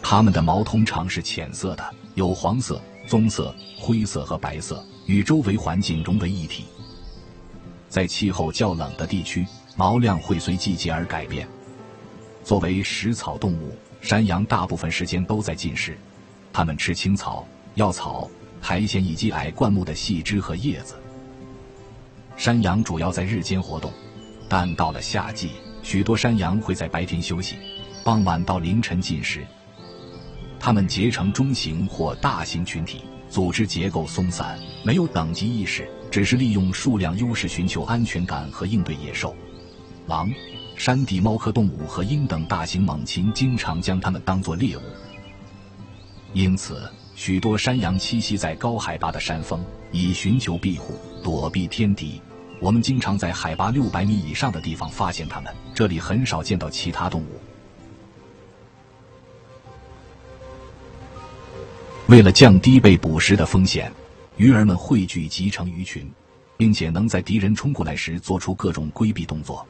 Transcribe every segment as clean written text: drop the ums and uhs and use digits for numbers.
它们的毛通常是浅色的，有黄色、棕色、灰色和白色，与周围环境融为一体。在气候较冷的地区，毛量会随季节而改变。作为食草动物，山羊大部分时间都在进食，它们吃青草、药草、苔藓以及矮灌木的细枝和叶子。山羊主要在日间活动，但到了夏季，许多山羊会在白天休息，傍晚到凌晨进食。它们结成中型或大型群体，组织结构松散，没有等级意识，只是利用数量优势寻求安全感和应对野兽。狼、山地猫科动物和鹰等大型猛禽经常将它们当作猎物。因此，许多山羊栖息在高海拔的山峰，以寻求庇护，躲避天敌。我们经常在海拔600米以上的地方发现它们，这里很少见到其他动物。为了降低被捕食的风险，鱼儿们汇聚集成鱼群，并且能在敌人冲过来时做出各种规避动作。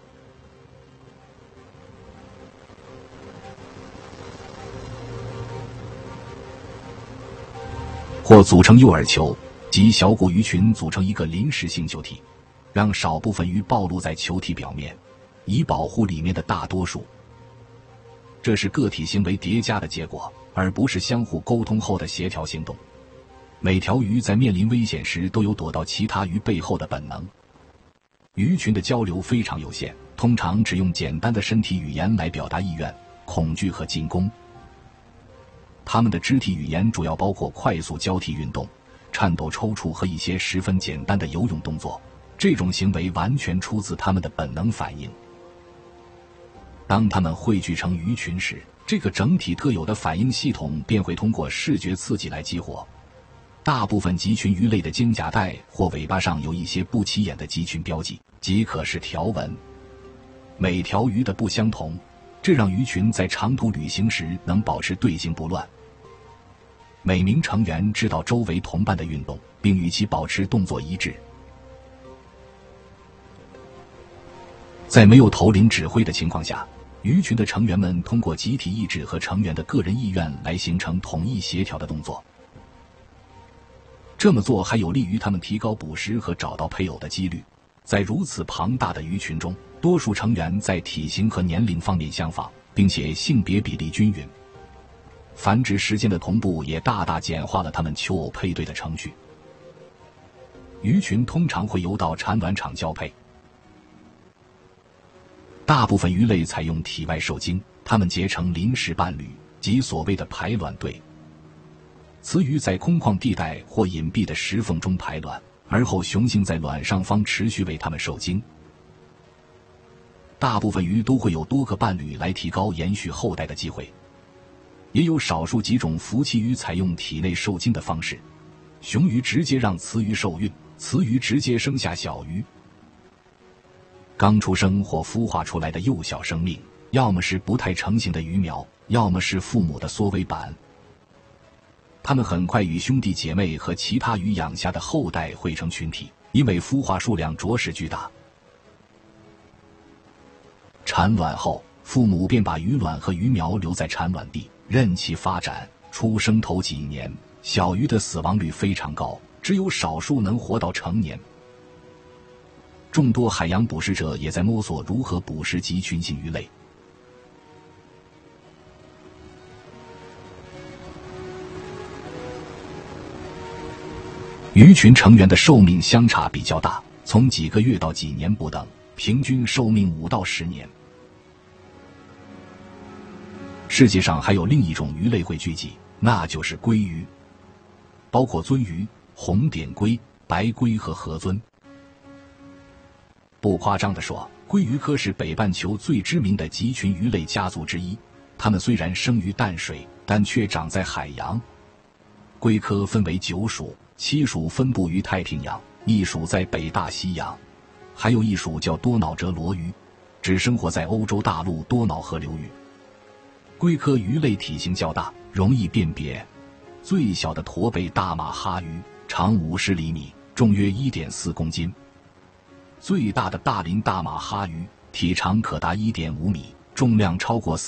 或组成诱饵球，即小股鱼群组成一个临时性球体，让少部分鱼暴露在球体表面，以保护里面的大多数。这是个体行为叠加的结果，而不是相互沟通后的协调行动。每条鱼在面临危险时都有躲到其他鱼背后的本能。鱼群的交流非常有限，通常只用简单的身体语言来表达意愿、恐惧和进攻。它们的肢体语言主要包括快速交替运动、颤抖抽搐和一些十分简单的游泳动作，这种行为完全出自它们的本能反应。当它们汇聚成鱼群时，这个整体特有的反应系统便会通过视觉刺激来激活。大部分集群鱼类的肩胛带或尾巴上有一些不起眼的集群标记，即可视条纹。每条鱼的不相同，这让鱼群在长途旅行时能保持队形不乱。每名成员知道周围同伴的运动，并与其保持动作一致。在没有头领指挥的情况下，鱼群的成员们通过集体意志和成员的个人意愿来形成统一协调的动作。这么做还有利于他们提高捕食和找到配偶的几率。在如此庞大的鱼群中，多数成员在体型和年龄方面相仿，并且性别比例均匀。繁殖时间的同步也大大简化了他们求偶配对的程序。鱼群通常会游到产卵场交配。大部分鱼类采用体外受精，它们结成临时伴侣，即所谓的排卵队。雌鱼在空旷地带或隐蔽的石缝中排卵，而后雄性在卵上方持续为它们受精。大部分鱼都会有多个伴侣来提高延续后代的机会，也有少数几种夫妻鱼采用体内受精的方式，雄鱼直接让雌鱼受孕，雌鱼直接生下小鱼。刚出生或孵化出来的幼小生命，要么是不太成型的鱼苗，要么是父母的缩尾板。它们很快与兄弟姐妹和其他鱼养下的后代汇成群体，因为孵化数量着实巨大。产卵后，父母便把鱼卵和鱼苗留在产卵地，任其发展。出生头几年，小鱼的死亡率非常高，只有少数能活到成年。众多海洋捕食者也在摸索如何捕食集群性鱼类。鱼群成员的寿命相差比较大，从几个月到几年不等，平均寿命5到10年。世界上还有另一种鱼类会聚集，那就是鲑鱼，包括鳟鱼、红点鲑、白鲑和河鳟。不夸张地说，鲑鱼科是北半球最知名的集群鱼类家族之一。它们虽然生于淡水，但却长在海洋。鲑科分为9属，7属分布于太平洋，1属在北大西洋，还有1属叫多瑙哲罗鱼，只生活在欧洲大陆多瑙河流域。鲑科鱼类体型较大，容易辨别。最小的驼背大马哈鱼长50厘米，重约1.4公斤。最大的大鳞大马哈鱼体长可达1.5米，重量超过